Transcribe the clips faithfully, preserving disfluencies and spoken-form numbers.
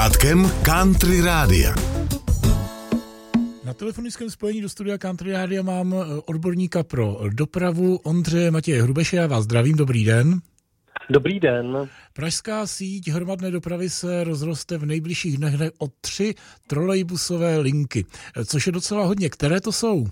Řádkem Country Rádia. Na telefonickém spojení do studia Country Rádia mám odborníka pro dopravu Ondřeje Matěje Hrubeše. Já vás zdravím, dobrý den. Dobrý den. Pražská síť hromadné dopravy se rozroste v nejbližších dnech o tři trolejbusové linky, což je docela hodně. Které to jsou?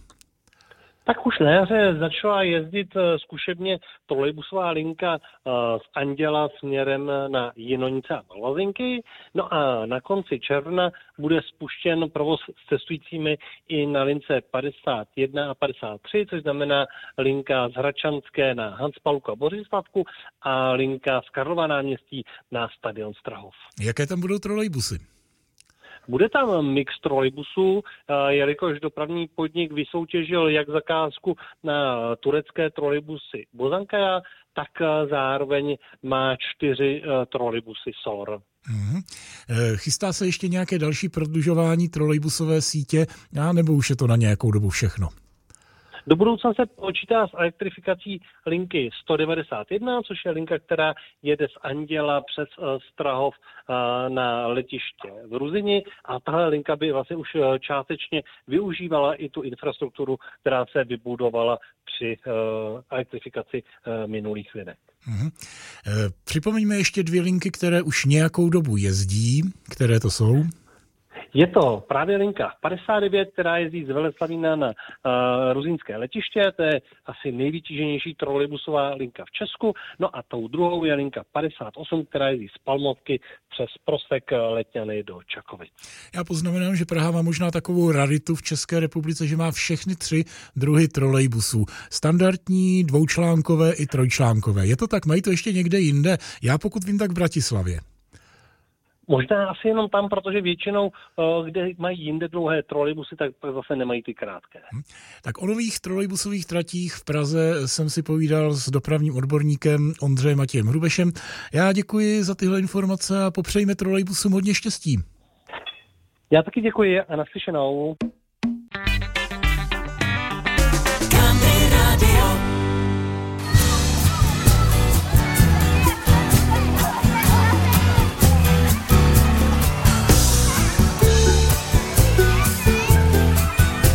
Tak už na jaře začala jezdit zkušebně trolejbusová linka z Anděla směrem na Jinonice a Malazinky. No a na konci června bude spuštěn provoz s cestujícími i na lince padesát jedna a padesát tři, což znamená linka z Hradčanské na Hanspalku a Bořislavku a linka z Karlova náměstí na stadion Strahov. Jaké tam budou trolejbusy? Bude tam mix trolejbusů, jelikož dopravní podnik vysoutěžil jak zakázku na turecké trolejbusy Bozankaja, tak zároveň má čtyři trolejbusy S O R. Mm-hmm. Chystá se ještě nějaké další prodlužování trolejbusové sítě, a nebo už je to na nějakou dobu všechno? Do budoucna se počítá s elektrifikací linky sto devadesát jedna, což je linka, která jede z Anděla přes Strahov na letiště v Ruzini, a tahle linka by vlastně už částečně využívala i tu infrastrukturu, která se vybudovala při elektrifikaci minulých linek. Mhm. Připomeňme ještě dvě linky, které už nějakou dobu jezdí. Které to jsou? Je to právě linka padesát devět, která jezdí z Veleslavína na uh, Ruzínské letiště, to je asi nejvytíženější trolejbusová linka v Česku. No a tou druhou je linka padesát osm, která jezdí z Palmovky přes Prosek Letňany do Čakovic. Já poznamenám, že Praha má možná takovou raritu v České republice, že má všechny tři druhy trolejbusů. Standardní, dvoučlánkové i trojčlánkové. Je to tak? Mají to ještě někde jinde? Já pokud vím, tak v Bratislavě. Možná asi jenom tam, protože většinou, kde mají jinde dlouhé trolejbusy, tak zase nemají ty krátké. Tak o nových trolejbusových tratích v Praze jsem si povídal s dopravním odborníkem Ondřejem Matějem Hrubešem. Já děkuji za tyhle informace a popřejme trolejbusům hodně štěstí. Já taky děkuji a naslyšenou.